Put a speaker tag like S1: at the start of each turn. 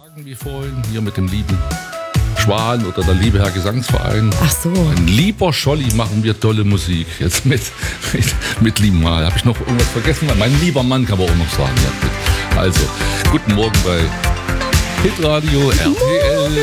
S1: Wie vorhin, hier mit dem lieben Schwan oder der liebe Herr Gesangsverein.
S2: Ach so.
S1: Ein lieber Scholli machen wir tolle Musik. Jetzt mit lieben Mal. Habe ich noch irgendwas vergessen? Mein lieber Mann kann man auch noch sagen. Ja, also, guten Morgen bei Hitradio RTL.